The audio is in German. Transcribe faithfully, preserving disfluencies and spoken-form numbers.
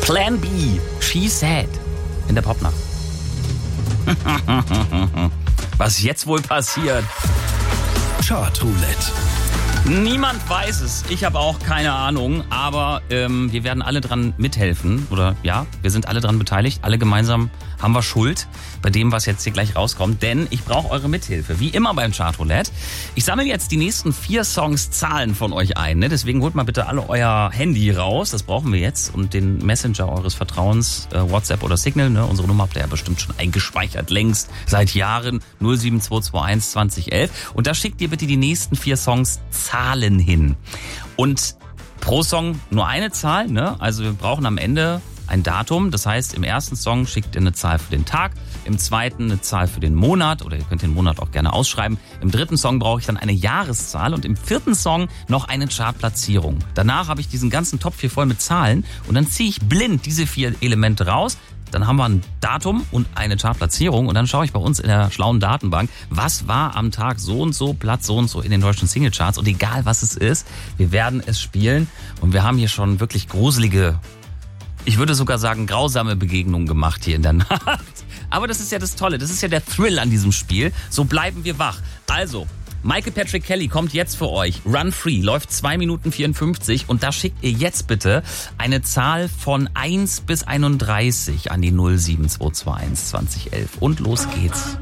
Plan B, She Said in der Popnacht. Was jetzt wohl passiert? Chartroulette. Niemand weiß es. Ich habe auch keine Ahnung. Aber ähm, wir werden alle dran mithelfen. Oder ja, wir sind alle dran beteiligt. Alle gemeinsam haben wir Schuld bei dem, was jetzt hier gleich rauskommt. Denn ich brauche eure Mithilfe. Wie immer beim Chartroulette. Ich sammle jetzt die nächsten vier Songs Zahlen von euch ein. Ne? Deswegen holt mal bitte alle euer Handy raus. Das brauchen wir jetzt. Und den Messenger eures Vertrauens, äh, WhatsApp oder Signal. Ne? Unsere Nummer habt ihr ja bestimmt schon eingespeichert. Längst seit Jahren. null sieben zwei zwei eins zwanzig elf. Und da schickt ihr bitte die nächsten vier Songs Zahlen hin. Und pro Song nur eine Zahl. Ne? Also wir brauchen am Ende ein Datum. Das heißt, im ersten Song schickt ihr eine Zahl für den Tag, im zweiten eine Zahl für den Monat oder ihr könnt den Monat auch gerne ausschreiben. Im dritten Song brauche ich dann eine Jahreszahl und im vierten Song noch eine Chartplatzierung. Danach habe ich diesen ganzen Topf hier voll mit Zahlen und dann ziehe ich blind diese vier Elemente raus. Dann haben wir ein Datum und eine Chartplatzierung und dann schaue ich bei uns in der schlauen Datenbank, was war am Tag so und so, Platz so und so in den deutschen Singlecharts. Und egal was es ist, wir werden es spielen und wir haben hier schon wirklich gruselige, ich würde sogar sagen grausame Begegnungen gemacht hier in der Nacht. Aber das ist ja das Tolle, das ist ja der Thrill an diesem Spiel. So bleiben wir wach. Also, Michael Patrick Kelly kommt jetzt für euch. Run Free läuft zwei Minuten vierundfünfzig und da schickt ihr jetzt bitte eine Zahl von eins bis einunddreißig an die null sieben zwei zwei eins zwanzig elf. Und los geht's.